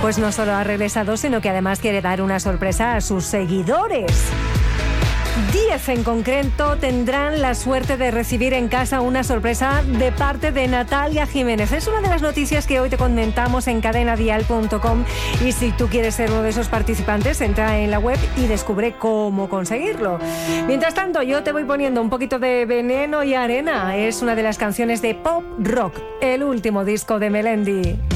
Pues no solo ha regresado, sino que además quiere dar una sorpresa a sus seguidores. 10 en concreto tendrán la suerte de recibir en casa una sorpresa de parte de Natalia Jiménez. Es una de las noticias que hoy te comentamos en cadenadial.com, y si tú quieres ser uno de esos participantes, entra en la web y descubre cómo conseguirlo. Mientras tanto, yo te voy poniendo un poquito de Veneno y Arena. Es una de las canciones de Pop Rock, el último disco de Melendi.